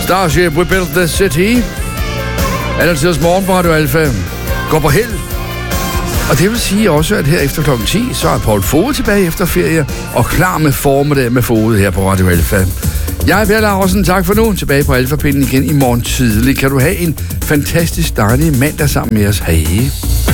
Starship, we built the city. Alle tiders morgen på Radio Alfa. Går på held. Og det vil sige også, at her efter klokken 10, så er Paul Foged tilbage efter ferie, og klar med formiddag med Foged her på Radio Alfa. Jeg er Per Laursen, tak for nu. Tilbage på Alfa-pinden igen i morgen tidlig. Kan du have en fantastisk dejlig mandag sammen med os. Hej.